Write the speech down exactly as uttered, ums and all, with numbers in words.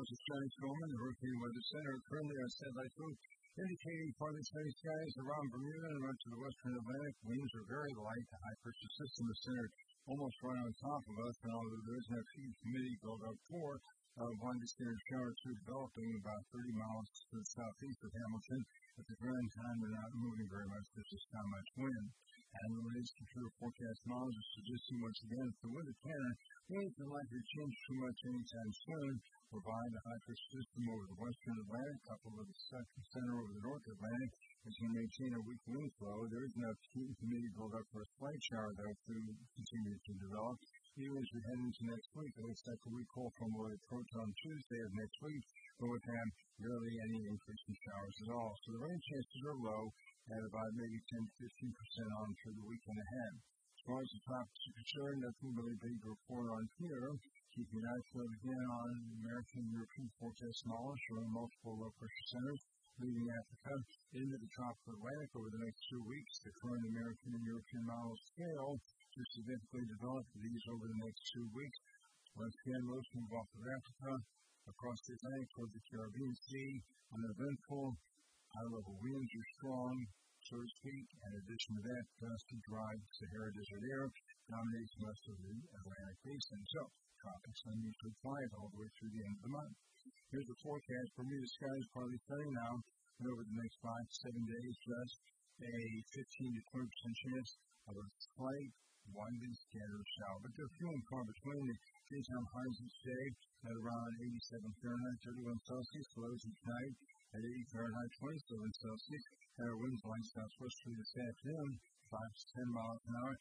miles of sunny storm in the Hurricane Weather Center. Currently, our satellite view indicating partly sunny skies around Bermuda and much of the western Atlantic. Winds are very light. The high pressure system is centered almost right on top of us, and although there isn't a huge humidity built up for uh, one distant shower or two developing about thirty miles to the southeast of Hamilton. At the current time, they're not moving very much. There's just not much wind. And the latest computer forecast models are suggesting once again that the winter pattern ain't likely to change too much anytime soon. We're behind the high pressure system over the western Atlantic, coupled with the second center over the north Atlantic, as we maintain a weak wind flow. There is enough humidity build up for a slight shower, though, to continue to develop. Even as we head into next week, it looks like a weak cold front will approach on Tuesday of next week, but with have barely any increase in showers at all. So the rain chances are low at about maybe ten to fifteen percent on through the weekend ahead. As far as the topics are concerned, nothing really big to report on here. Keeping an eye out again on the American and European forecast models showing multiple low pressure centers leading Africa into the tropical Atlantic over the next two weeks. The current American and European models fail to significantly develop these over the next two weeks. Once again, most move off of Africa across the Atlantic towards the Caribbean Sea. Uneventful, high-level winds are strong, so to speak. In addition to that, dusty, dry Sahara Desert air dominates most of the Atlantic basin. So, tropics unusually quiet all the way through the end of the month. Here's the forecast. Bermuda skies partly sunny now, and over the next five to seven days, just a fifteen to twenty percent chance of a slight one-day scattered shower. But they're few and far between. The daytime highs each day at around eighty-seven Fahrenheit, thirty-one Celsius. Lows each night at eighty Fahrenheit, twenty-seven Celsius. And our winds light southwesterly this afternoon, five to ten miles an hour.